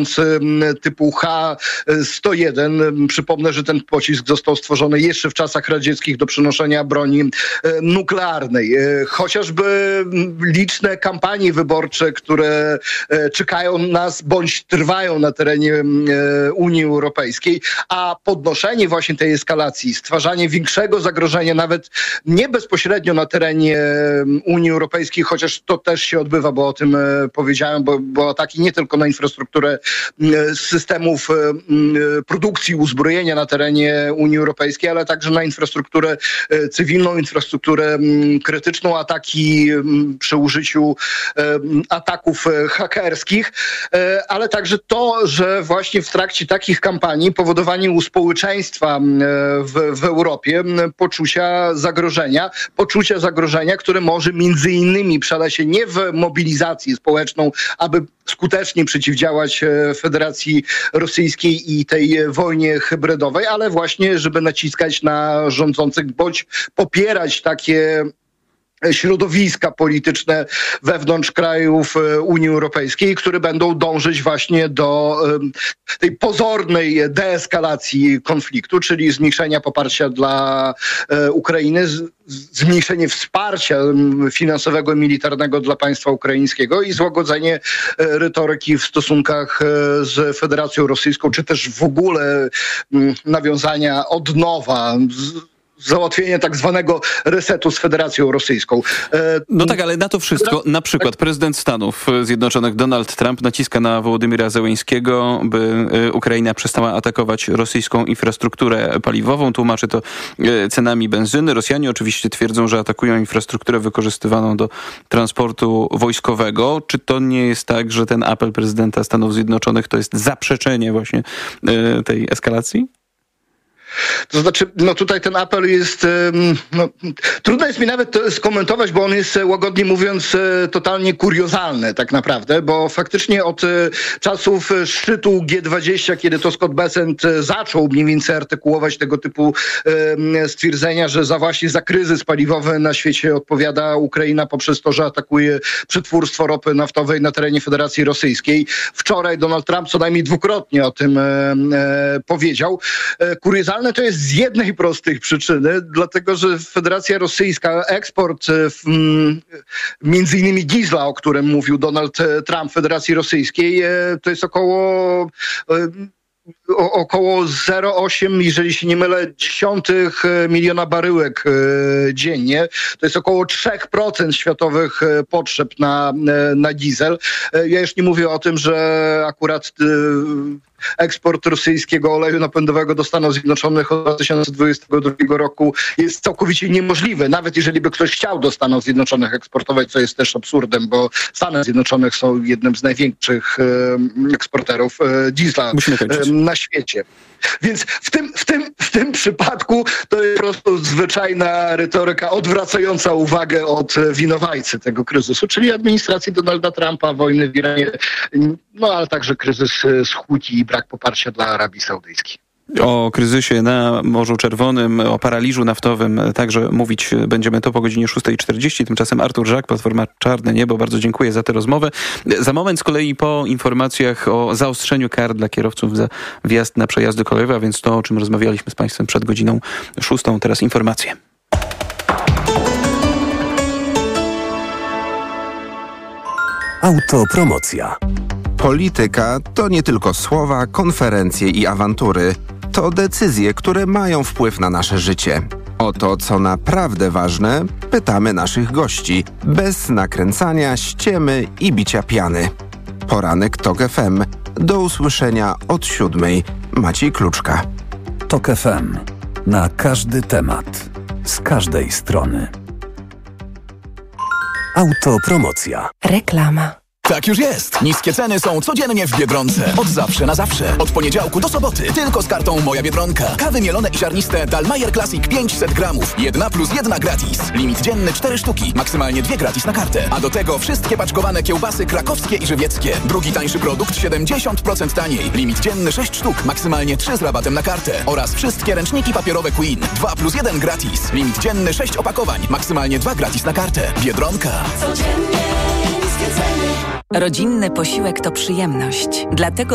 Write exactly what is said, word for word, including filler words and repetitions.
typu H sto jeden. Przypomnę, że ten pocisk został stworzony jeszcze w czasach radzieckich do przenoszenia broni nuklearnej. Chociażby liczne kampanie wyborcze, które czekają nas bądź trwają na terenie Unii Europejskiej, a podnoszenie właśnie tej eskalacji, stwarzanie większego zagrożenia nawet nie bezpośrednio na terenie Unii Europejskiej, chociaż to też się odbywa, bo o tym powiedziałem, bo, bo ataki nie tylko na infrastrukturę systemów produkcji uzbrojenia na terenie Unii Europejskiej, ale także na infrastrukturę cywilną, infrastrukturę krytyczną, ataki przy użyciu ataków hakerskich, ale także to, że właśnie w trakcie takich kampanii powodowanie u społeczeństwa w, w Europie poczucia zagrożenia, poczucia zagrożenia, które może między innymi przeda się nie w mobilizację społeczną, aby skutecznie przeciwdziałać Federacji Rosyjskiej i tej wojnie hybrydowej, ale właśnie, żeby naciskać na rządzących bądź popierać takie środowiska polityczne wewnątrz krajów Unii Europejskiej, które będą dążyć właśnie do tej pozornej deeskalacji konfliktu, czyli zmniejszenia poparcia dla Ukrainy, zmniejszenie wsparcia finansowego i militarnego dla państwa ukraińskiego i złagodzenie retoryki w stosunkach z Federacją Rosyjską, czy też w ogóle nawiązania od nowa, załatwienie tak zwanego resetu z Federacją Rosyjską. No tak, ale na to wszystko, na przykład prezydent Stanów Zjednoczonych Donald Trump naciska na Wołodymyra Zełeńskiego, by Ukraina przestała atakować rosyjską infrastrukturę paliwową. Tłumaczy to cenami benzyny. Rosjanie oczywiście twierdzą, że atakują infrastrukturę wykorzystywaną do transportu wojskowego. Czy to nie jest tak, że ten apel prezydenta Stanów Zjednoczonych to jest zaprzeczenie właśnie tej eskalacji? To znaczy, no tutaj ten apel jest, no, trudno jest mi nawet to skomentować, bo on jest, łagodnie mówiąc, totalnie kuriozalny tak naprawdę, bo faktycznie od czasów szczytu G dwadzieścia, kiedy to Scott Bessent zaczął mniej więcej artykułować tego typu stwierdzenia, że za właśnie za kryzys paliwowy na świecie odpowiada Ukraina poprzez to, że atakuje przetwórstwo ropy naftowej na terenie Federacji Rosyjskiej. Wczoraj Donald Trump co najmniej dwukrotnie o tym powiedział. Kuriozalne to jest z jednej prostej przyczyny, dlatego że Federacja Rosyjska, eksport między innymi diesla, o którym mówił Donald Trump Federacji Rosyjskiej, to jest około O, około zero przecinek osiem, jeżeli się nie mylę, dziesiątych miliona baryłek e, dziennie. To jest około trzy procent światowych e, potrzeb na, e, na diesel. E, ja już nie mówię o tym, że akurat e, eksport rosyjskiego oleju napędowego do Stanów Zjednoczonych od dwa tysiące dwudziestego drugiego roku jest całkowicie niemożliwy. Nawet jeżeli by ktoś chciał do Stanów Zjednoczonych eksportować, co jest też absurdem, bo Stany Zjednoczone są jednym z największych e, eksporterów e, diesla e, na świecie. Więc w tym, w, tym, w tym przypadku to jest po prostu zwyczajna retoryka odwracająca uwagę od winowajcy tego kryzysu, czyli administracji Donalda Trumpa, wojny w Iranie, no ale także kryzys z Huti i brak poparcia dla Arabii Saudyjskiej. O kryzysie na Morzu Czerwonym, o paraliżu naftowym także mówić będziemy to po godzinie szósta czterdzieści. Tymczasem Artur Żak, Platforma Czarne Niebo. Bardzo dziękuję za tę rozmowę. Za moment z kolei po informacjach o zaostrzeniu kar dla kierowców za wjazd na przejazdy kolejowe, a więc to, o czym rozmawialiśmy z Państwem przed godziną szóstą. Teraz informacje. Autopromocja. Polityka to nie tylko słowa, konferencje i awantury. To decyzje, które mają wpływ na nasze życie. O to, co naprawdę ważne, pytamy naszych gości, bez nakręcania, ściemy i bicia piany. Poranek TOK F M. Do usłyszenia od siódmej. Maciej Kluczka. TOK F M. Na każdy temat. Z każdej strony. Autopromocja. Reklama. Tak już jest. Niskie ceny są codziennie w Biedronce. Od zawsze na zawsze. Od poniedziałku do soboty. Tylko z kartą Moja Biedronka. Kawy mielone i ziarniste Dalmayer Classic pięćset gramów. Jedna plus jedna gratis. Limit dzienny cztery sztuki. Maksymalnie dwie gratis na kartę. A do tego wszystkie paczkowane kiełbasy krakowskie i żywieckie. Drugi tańszy produkt siedemdziesiąt procent taniej. Limit dzienny sześć sztuk. Maksymalnie trzy z rabatem na kartę. Oraz wszystkie ręczniki papierowe Queen. dwa plus jeden gratis. Limit dzienny sześć opakowań. Maksymalnie dwa gratis na kartę. Biedronka. Rodzinny posiłek to przyjemność. Dlatego